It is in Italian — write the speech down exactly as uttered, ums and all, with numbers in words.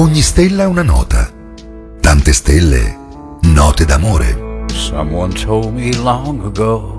Ogni stella ha una nota. Tante stelle, note d'amore. Someone told me long ago